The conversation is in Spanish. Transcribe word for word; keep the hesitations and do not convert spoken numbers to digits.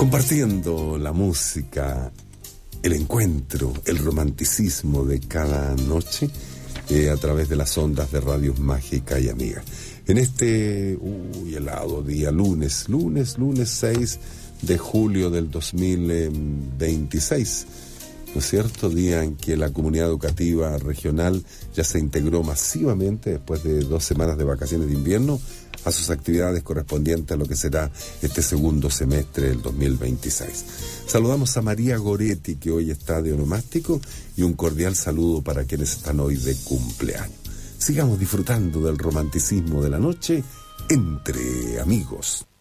Compartiendo la música, el encuentro, el romanticismo de cada noche eh, a través de las ondas de Radios Mágica y Amiga. En este, uy, helado día, lunes, lunes, lunes seis de julio del dos mil veintiséis, ¿no es cierto? Día en que la comunidad educativa regional ya se integró masivamente después de dos semanas de vacaciones de invierno a sus actividades correspondientes a lo que será este segundo semestre del dos mil veintiséis. Saludamos a María Goretti, que hoy está de onomástico, y un cordial saludo para quienes están hoy de cumpleaños. Sigamos disfrutando del romanticismo de la noche entre amigos.